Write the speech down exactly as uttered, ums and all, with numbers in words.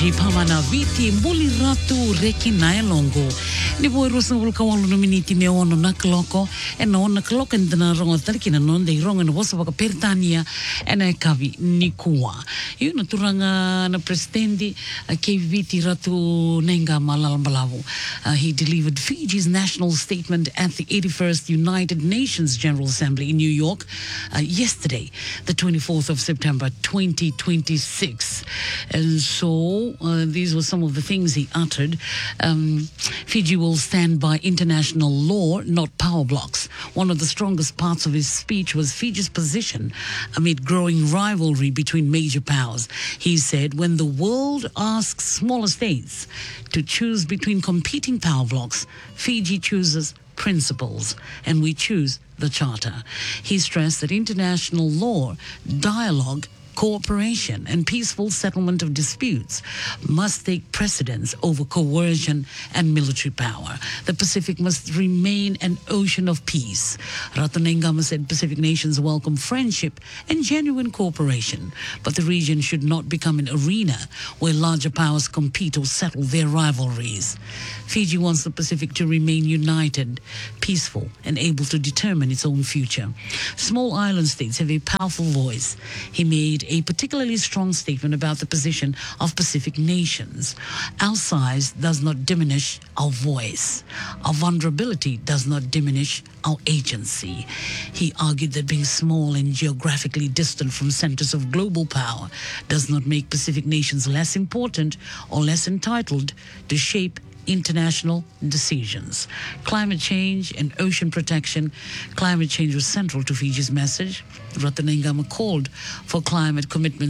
Fiji pamana viti muli ratu reki naelongo. Ni voi rosa ulka walu no miniti me ono na kloko e no na kloko en dana rongo tariki na non de rongo na vosa waka pertania e na kavi ni kua. Iu na turanga na presidenti ke viti ratu nenga malalamalavu. Uh, he delivered Fiji's national statement at the eighty-first United Nations General Assembly in New York uh, yesterday, the twenty-fourth of September twenty twenty-six. And so uh, these were some of the things he uttered. Um, Fiji will stand by international law, not power blocks. One of the strongest parts of his speech was Fiji's position amid growing rivalry between major powers. He said, when the world asks smaller states to choose between competing power blocks, Fiji chooses principles, and we choose the Charter. He stressed that international law, dialogue, cooperation and peaceful settlement of disputes must take precedence over coercion and military power. The Pacific must remain an ocean of peace. Ratanengama said Pacific nations welcome friendship and genuine cooperation, but the region should not become an arena where larger powers compete or settle their rivalries. Fiji wants the Pacific to remain united, peaceful, and able to determine its own future. Small island states have a powerful voice. He made a particularly strong statement about the position of Pacific nations. Our size does not diminish our voice. Our vulnerability does not diminish our agency. He argued that being small and geographically distant from centers of global power does not make Pacific nations less important or less entitled to shape international decisions. Climate change and ocean protection. Climate change was central to Fiji's message. Ratanengama called for climate commitments